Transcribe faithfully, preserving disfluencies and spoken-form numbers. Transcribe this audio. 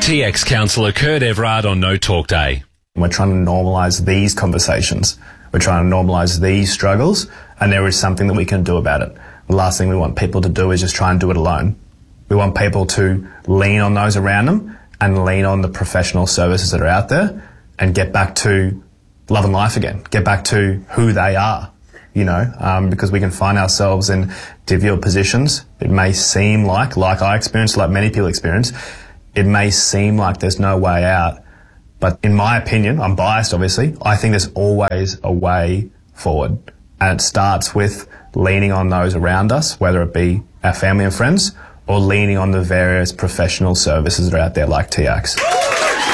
T X councillor Kurt Everard on No Talk Day. We're trying to normalise these conversations. We're trying to normalise these struggles, and there is something that we can do about it. The last thing we want people to do is just try and do it alone. We want people to lean on those around them and lean on the professional services that are out there and get back to love and life again, get back to who they are, you know, um, because we can find ourselves in difficult positions. It may seem like, like I experienced, like many people experience, it may seem like there's no way out. But in my opinion, I'm biased obviously, I think there's always a way forward. And it starts with leaning on those around us, whether it be our family and friends, or leaning on the various professional services that are out there like T X.